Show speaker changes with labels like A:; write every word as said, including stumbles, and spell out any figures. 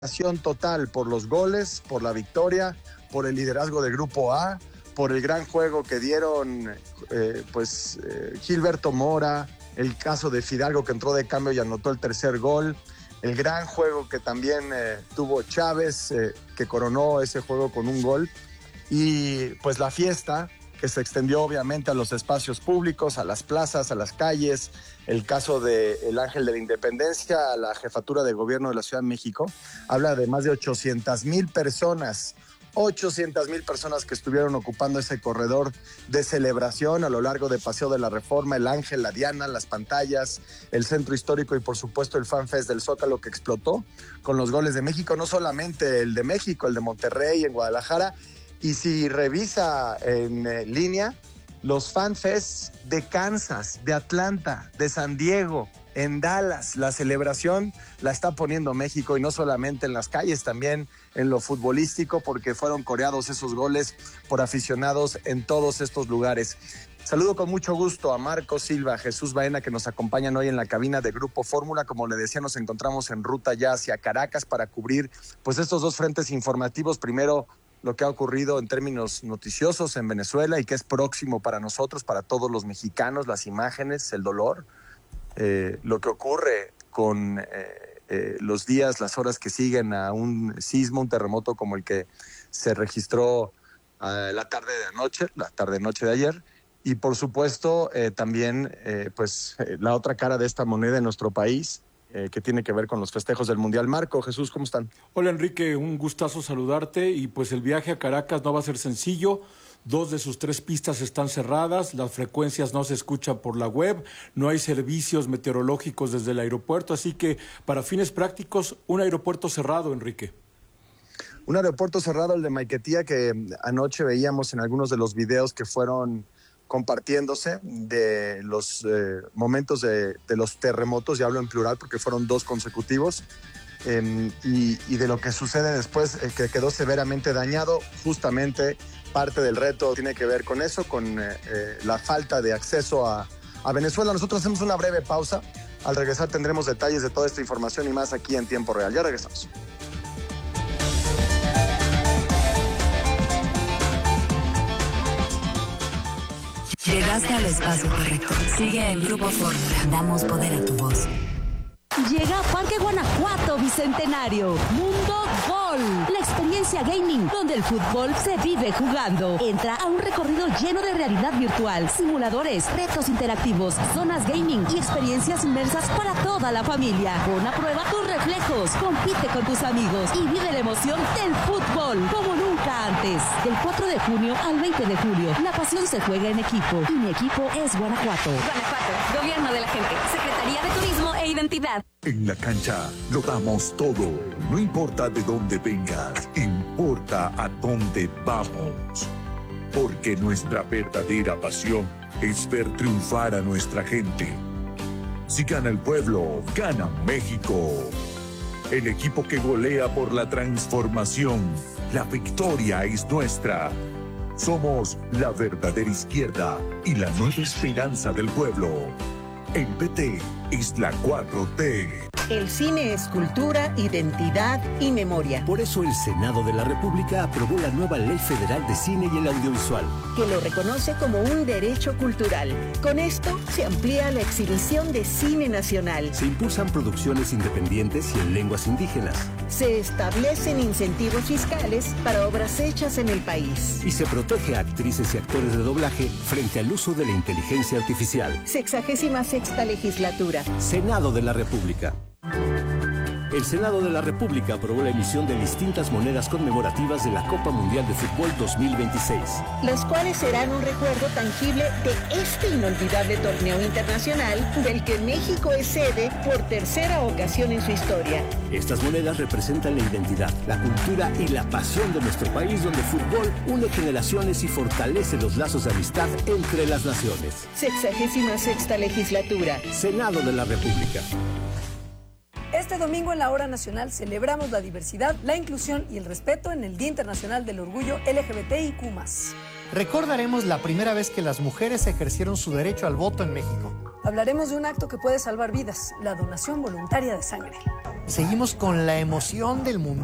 A: Total por los goles, por la victoria, por el liderazgo del Grupo A, por el gran juego que dieron eh, pues eh, Gilberto Mora, el caso de Fidalgo que entró de cambio y anotó el tercer gol, el gran juego que también eh, tuvo Chávez, eh, que coronó ese juego con un gol, y pues la fiesta que se extendió obviamente a los espacios públicos, a las plazas, a las calles, el caso del Ángel de la Independencia, a la jefatura de gobierno de la Ciudad de México, habla de más de ochocientas mil personas, ochocientas mil personas que estuvieron ocupando ese corredor de celebración a lo largo de Paseo de la Reforma, el Ángel, la Diana, las pantallas, el Centro Histórico y por supuesto el Fan Fest del Zócalo que explotó con los goles de México, no solamente el de México, el de Monterrey, en Guadalajara. Y si revisa en eh, línea, los fanfests de Kansas, de Atlanta, de San Diego, en Dallas, la celebración la está poniendo México, y no solamente en las calles, también en lo futbolístico, porque fueron coreados esos goles por aficionados en todos estos lugares. Saludo con mucho gusto a Marco Silva, Jesús Baena, que nos acompañan hoy en la cabina de Grupo Fórmula. Como le decía, nos encontramos en ruta ya hacia Caracas para cubrir pues estos dos frentes informativos. Primero, lo que ha ocurrido en términos noticiosos en Venezuela y que es próximo para nosotros, para todos los mexicanos, las imágenes, el dolor, eh, lo que ocurre con eh, eh, los días, las horas que siguen a un sismo, un terremoto como el que se registró eh, la tarde de anoche, la tarde-noche de ayer, y por supuesto eh, también eh, pues eh, la otra cara de esta moneda en nuestro país, Eh, que tiene que ver con los festejos del Mundial. Marco, Jesús, ¿cómo están?
B: Hola, Enrique, un gustazo saludarte. Y pues el viaje a Caracas no va a ser sencillo. Dos de sus tres pistas están cerradas, las frecuencias no se escuchan por la web, no hay servicios meteorológicos desde el aeropuerto, así que para fines prácticos, un aeropuerto cerrado, Enrique.
A: Un aeropuerto cerrado, el de Maiquetía, que anoche veíamos en algunos de los videos que fueron compartiéndose de los eh, momentos de, de los terremotos, y hablo en plural porque fueron dos consecutivos, eh, y, y de lo que sucede después, eh, que quedó severamente dañado. Justamente parte del reto tiene que ver con eso, con eh, eh, la falta de acceso a, a Venezuela. Nosotros hacemos una breve pausa. Al regresar tendremos detalles de toda esta información y más aquí en Tiempo Real. Ya regresamos.
C: Llegaste al espacio correcto. Sigue el Grupo Fórmula. Damos poder a tu voz.
D: Llega a Parque Guanajuato Bicentenario. Mundo Gol. La experiencia gaming donde el fútbol se vive jugando. Entra a un recorrido lleno de realidad virtual, simuladores, retos interactivos, zonas gaming y experiencias inmersas para toda la familia. Pon a prueba tus reflejos, compite con tus amigos y vive la emoción del fútbol como nunca antes. Del cuatro de junio al veinte de julio, la pasión se juega en equipo y mi equipo es Guanajuato.
E: Guanajuato, Gobierno de la Gente, Secretaría de Turismo e Identidad.
F: En la cancha lo damos todo, no importa de dónde vengas, importa a dónde vamos. Porque nuestra verdadera pasión es ver triunfar a nuestra gente. Si gana el pueblo, gana México. El equipo que golea por la transformación, la victoria es nuestra. Somos la verdadera izquierda y la nueva esperanza del pueblo. El P T es la cuatro T.
G: El cine es cultura, identidad y memoria.
H: Por eso el Senado de la República aprobó la nueva Ley Federal de Cine y el Audiovisual,
G: que lo reconoce como un derecho cultural. Con esto se amplía la exhibición de cine nacional.
H: Se impulsan producciones independientes y en lenguas indígenas.
G: Se establecen incentivos fiscales para obras hechas en el país.
H: Y se protege a actrices y actores de doblaje frente al uso de la inteligencia artificial.
G: Sexagésima sexta legislatura.
H: Senado de la República. El Senado de la República aprobó la emisión de distintas monedas conmemorativas de la Copa Mundial de Fútbol dos mil veintiséis.
G: Las cuales serán un recuerdo tangible de este inolvidable torneo internacional del que México es sede por tercera ocasión en su historia.
H: Estas monedas representan la identidad, la cultura y la pasión de nuestro país, donde el fútbol une generaciones y fortalece los lazos de amistad entre las naciones.
G: Sexagésima sexta legislatura.
H: Senado de la República.
I: Este domingo en la Hora Nacional celebramos la diversidad, la inclusión y el respeto en el Día Internacional del Orgullo L G B T I Q más.
J: Recordaremos la primera vez que las mujeres ejercieron su derecho al voto en México.
I: Hablaremos de un acto que puede salvar vidas, la donación voluntaria de sangre.
J: seguimos con la emoción del mundial.